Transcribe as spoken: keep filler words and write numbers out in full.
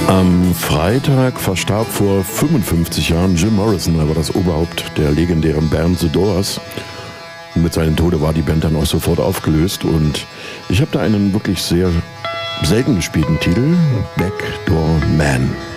Am Freitag verstarb vor fünfundfünfzig Jahren Jim Morrison, er war das Oberhaupt der legendären Band The Doors. Und mit seinem Tode war die Band dann auch sofort aufgelöst und ich habe da einen wirklich sehr selten gespielten Titel, Backdoor Man.